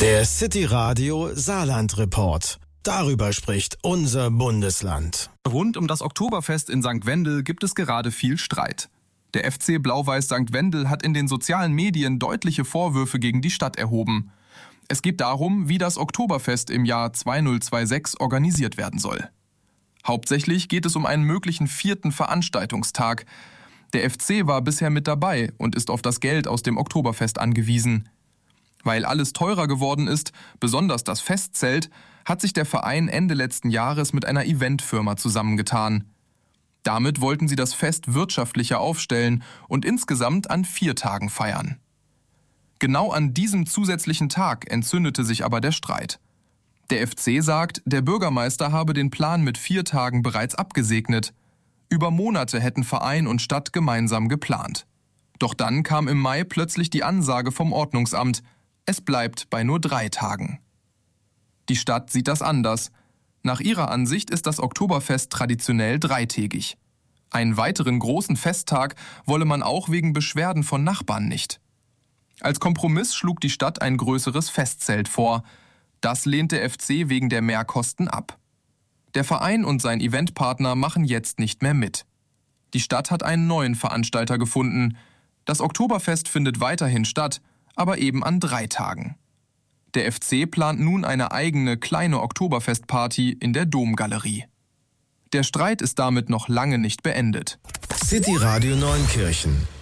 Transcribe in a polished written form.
Der City Radio Saarland Report. Darüber spricht unser Bundesland. Rund um das Oktoberfest in St. Wendel gibt es gerade viel Streit. Der FC Blau-Weiß St. Wendel hat in den sozialen Medien deutliche Vorwürfe gegen die Stadt erhoben. Es geht darum, wie das Oktoberfest im Jahr 2026 organisiert werden soll. Hauptsächlich geht es um einen möglichen 4. Veranstaltungstag. Der FC war bisher mit dabei und ist auf das Geld aus dem Oktoberfest angewiesen. Weil alles teurer geworden ist, besonders das Festzelt, hat sich der Verein Ende letzten Jahres mit einer Eventfirma zusammengetan. Damit wollten sie das Fest wirtschaftlicher aufstellen und insgesamt an 4 Tagen feiern. Genau an diesem zusätzlichen Tag entzündete sich aber der Streit. Der FC sagt, der Bürgermeister habe den Plan mit 4 Tagen bereits abgesegnet. Über Monate hätten Verein und Stadt gemeinsam geplant. Doch dann kam im Mai plötzlich die Ansage vom Ordnungsamt: Es bleibt bei nur 3 Tagen. Die Stadt sieht das anders. Nach ihrer Ansicht ist das Oktoberfest traditionell 3-tägig. Einen weiteren großen Festtag wolle man auch wegen Beschwerden von Nachbarn nicht. Als Kompromiss schlug die Stadt ein größeres Festzelt vor. Das lehnt der FC wegen der Mehrkosten ab. Der Verein und sein Eventpartner machen jetzt nicht mehr mit. Die Stadt hat einen neuen Veranstalter gefunden. Das Oktoberfest findet weiterhin statt, aber eben an 3 Tagen. Der FC plant nun eine eigene kleine Oktoberfestparty in der Domgalerie. Der Streit ist damit noch lange nicht beendet. City Radio Neunkirchen